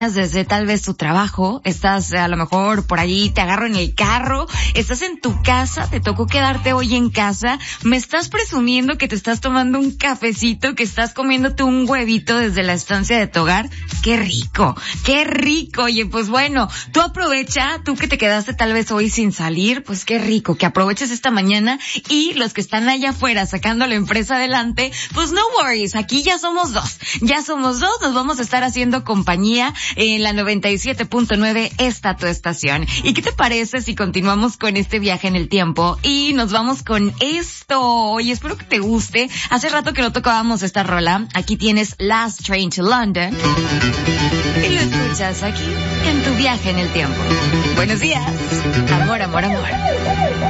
desde tal vez tu trabajo, estás a lo mejor por ahí, te agarro en el carro, estás en tu casa, te tocó quedarte hoy en casa, me estás presumiendo que te estás tomando un cafecito, que estás comiéndote un huevito desde la estancia de tu hogar. ¡Qué rico! ¡Qué rico! Oye, pues bueno, tú aprovecha, tú que te quedaste tal vez hoy sin salir, pues qué rico, que aproveches esta mañana, y los que están allá afuera sacando la empresa adelante, pues no worries, aquí ya somos dos, nos vamos a estar haciendo compañía en la 97.9, esta tu estación. ¿Y qué te parece si continuamos con este viaje en el tiempo y nos vamos con esto? Y espero que te guste. Hace rato que no tocábamos esta rola. Aquí tienes Last Train to London y lo escuchas aquí en tu viaje en el tiempo. Buenos días. Amor, amor, amor.